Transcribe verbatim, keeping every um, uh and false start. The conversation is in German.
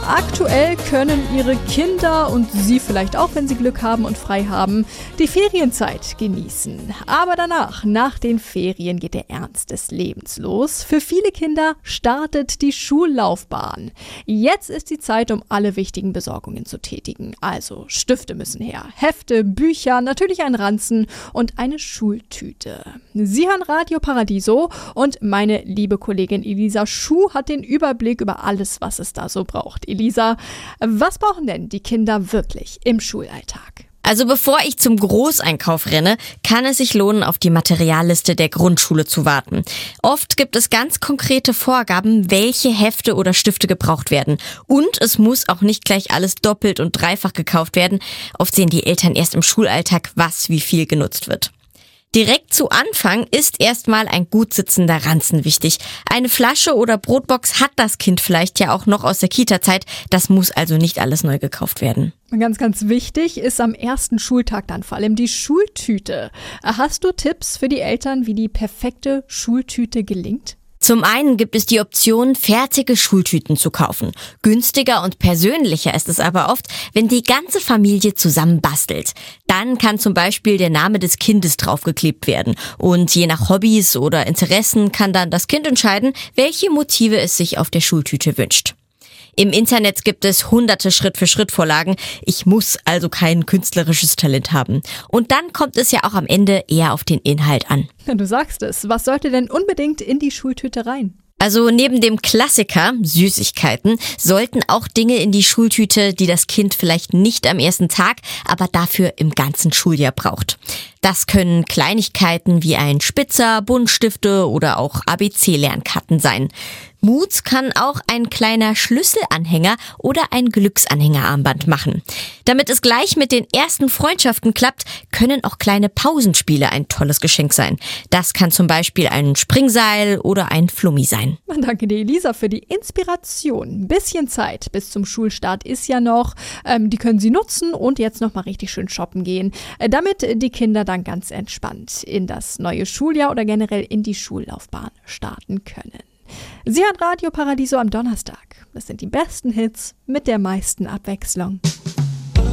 Aktuell können Ihre Kinder und Sie vielleicht auch, wenn Sie Glück haben und frei haben, die Ferienzeit genießen. Aber danach, nach den Ferien, geht der Ernst des Lebens los. Für viele Kinder startet die Schullaufbahn. Jetzt ist die Zeit, um alle wichtigen Besorgungen zu tätigen. Also Stifte müssen her, Hefte, Bücher, natürlich ein Ranzen und eine Schultüte. Sie hören Radio Paradiso und meine liebe Kollegin Elisa Schuh hat den Überblick über alles, was es da so braucht. Elisa, was brauchen denn die Kinder wirklich im Schulalltag? Also bevor ich zum Großeinkauf renne, kann es sich lohnen, auf die Materialliste der Grundschule zu warten. Oft gibt es ganz konkrete Vorgaben, welche Hefte oder Stifte gebraucht werden. Und es muss auch nicht gleich alles doppelt und dreifach gekauft werden. Oft sehen die Eltern erst im Schulalltag, was wie viel genutzt wird. Direkt zu Anfang ist erstmal ein gut sitzender Ranzen wichtig. Eine Flasche oder Brotbox hat das Kind vielleicht ja auch noch aus der Kita-Zeit. Das muss also nicht alles neu gekauft werden. Ganz, ganz wichtig ist am ersten Schultag dann vor allem die Schultüte. Hast du Tipps für die Eltern, wie die perfekte Schultüte gelingt? Zum einen gibt es die Option, fertige Schultüten zu kaufen. Günstiger und persönlicher ist es aber oft, wenn die ganze Familie zusammen bastelt. Dann kann zum Beispiel der Name des Kindes draufgeklebt werden. Und je nach Hobbys oder Interessen kann dann das Kind entscheiden, welche Motive es sich auf der Schultüte wünscht. Im Internet gibt es hunderte Schritt-für-Schritt-Vorlagen. Ich muss also kein künstlerisches Talent haben. Und dann kommt es ja auch am Ende eher auf den Inhalt an. Du sagst es. Was sollte denn unbedingt in die Schultüte rein? Also neben dem Klassiker, Süßigkeiten, sollten auch Dinge in die Schultüte, die das Kind vielleicht nicht am ersten Tag, aber dafür im ganzen Schuljahr braucht. Das können Kleinigkeiten wie ein Spitzer, Buntstifte oder auch A B C-Lernkarten sein. Mut kann auch ein kleiner Schlüsselanhänger oder ein Glücksanhängerarmband machen. Damit es gleich mit den ersten Freundschaften klappt, können auch kleine Pausenspiele ein tolles Geschenk sein. Das kann zum Beispiel ein Springseil oder ein Flummi sein. Danke dir, Elisa, für die Inspiration. Ein bisschen Zeit bis zum Schulstart ist ja noch. Ähm, die können Sie nutzen und jetzt noch mal richtig schön shoppen gehen, äh, damit die Kinder dann ganz entspannt in das neue Schuljahr oder generell in die Schullaufbahn starten können. Sie hat Radio Paradiso am Donnerstag. Das sind die besten Hits mit der meisten Abwechslung.